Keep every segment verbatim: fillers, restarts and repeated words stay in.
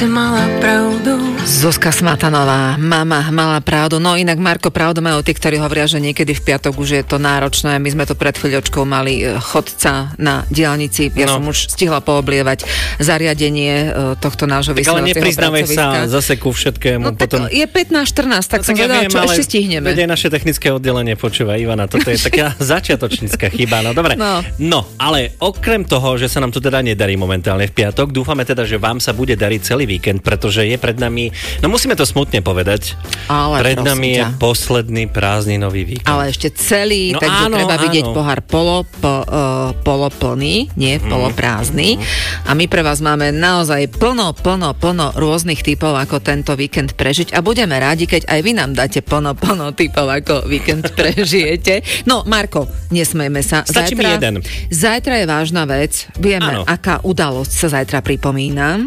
Mala pravdu. Zuzka Smatanová, mama mala pravdu. No inak, Marko, pravdu majú tí, ktorí hovoria, že niekedy v piatok už je to náročné. My sme to pred chvíľočkou mali chodca na diaľnici. Ja no. som už stihla pooblievať zariadenie tohto nášho vysielacieho pracoviska. Ale nepriznávaj sa zase ku všetkému. No potom... tak je pätnásť štrnásť, tak no, som vedela, ja čo ešte stihneme. Veď aj naše technické oddelenie počúva, Ivana. Toto je taká začiatočnícka chyba. No dobre. No. no, ale okrem toho, že sa nám to teda nedarí momentálne v piatok, dúfame teda, že vám sa bude dariť celý víkend, pretože je pred nami, no musíme to smutne povedať, ale pred nami je ťa. posledný prázdninový víkend. Ale ešte celý, no takže áno, treba áno. vidieť pohár polo, po, uh, poloplný, nie mm. poloprázdny. Mm. A my pre vás máme naozaj plno, plno, plno rôznych typov, ako tento víkend prežiť a budeme rádi, keď aj vy nám dáte plno, plno typov, ako víkend prežijete. No, Marko, nesmejme sa. Stačí mi jeden. Zajtra je vážna vec. Vieme, áno. aká udalosť sa zajtra pripomína.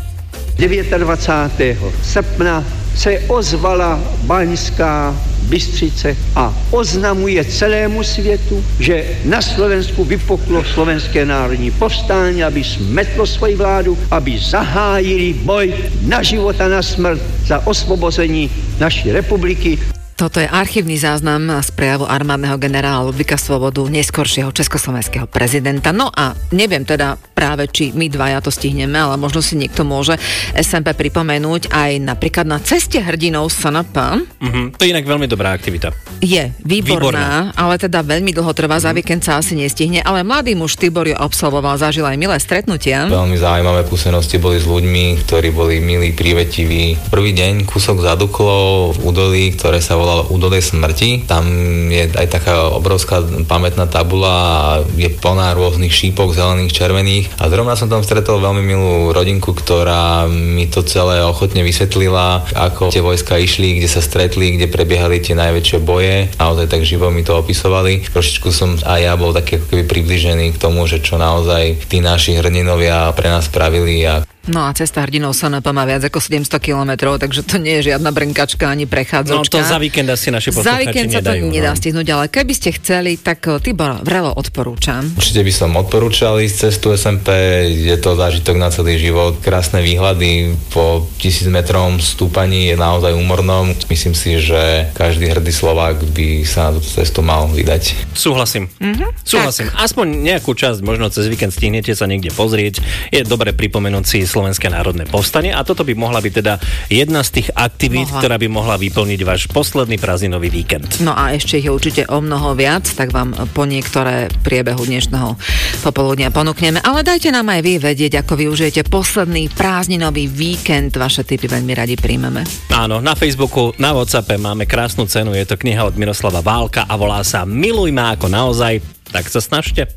dvacátého deviateho srpna se ozvala Baňská Bystřice a oznamuje celému světu, že na Slovensku vypuklo slovenské národní povstání, aby smetlo svoji vládu, aby zahájili boj na život a na smrt za osvobození naší republiky. Toto je archívny záznam z prejavu armádneho generála Ludvíka Svobodu, neskoršieho československého prezidenta. No a neviem teda práve, či my dvaja to stihneme, ale možno si niekto môže es em pé pripomenúť aj napríklad na ceste hrdinov es en pé. Mm-hmm. To je inak veľmi dobrá aktivita. Je, výborná, výborná. Ale teda veľmi dlho trvá, mm-hmm. za víkend sa asi nestihne, ale mladý muž Tibor ju absolvoval, zažil aj milé stretnutia. Veľmi zaujímavé skúsenosti boli s ľuďmi, ktorí boli milí, prívetiví. Prvý deň kúsok za Duklou v údolí, ktoré sa volalo Údolie smrti. Tam je aj taká obrovská pamätná tabula a je plná rôznych šípok, zelených, červených. A zrovna som tam stretol veľmi milú rodinku, ktorá mi to celé ochotne vysvetlila, ako tie vojska išli, kde sa stretli, kde prebiehali tie najväčšie boje. Naozaj tak živo mi to opisovali. Trošičku som aj ja bol taký ako keby približený k tomu, že čo naozaj tí naši hrdinovia pre nás spravili. A No a cesta hrdinov es en pé má viac ako sedemsto kilometrov, takže to nie je žiadna brnkačka ani prechádzočka. No to za víkend asi naši poslucháči nedajú. Za víkend sa to nedajú, nedá no. stihnúť, ale keby ste chceli, tak Tibor, vrelo odporúčam. Určite by som odporúčal ísť cestu es em pé, je to zážitok na celý život, krásne výhľady po tisíc metrom stúpaní je naozaj úmornom. Myslím si, že každý hrdý Slovák by sa na túto cestu mal vydať. Súhlasím. Mm-hmm. Súhlasím. Tak. Aspoň nejakú časť možno cez víkend stihnete sa niekde pozrieť. Je dobre pripomenúť si Slovenské národné povstanie a toto by mohla byť teda jedna z tých aktivít, mohla. ktorá by mohla vyplniť váš posledný prázdninový víkend. No a ešte ich je určite o mnoho viac, tak vám po niektoré priebehu dnešného popoludnia ponúkneme. Ale dajte nám aj vy vedieť, ako využijete posledný prázdninový víkend. Vaše tipy veľmi radi príjmeme. Áno, na Facebooku, na WhatsAppe máme krásnu cenu, je to kniha od Miroslava Válka a volá sa Miluj ma ako naozaj, tak sa snažte.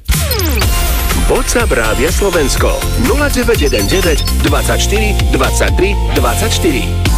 WhatsApp Rádia Slovensko nula deväť jeden deväť dvadsaťštyri dvadsaťtri dvadsaťštyri.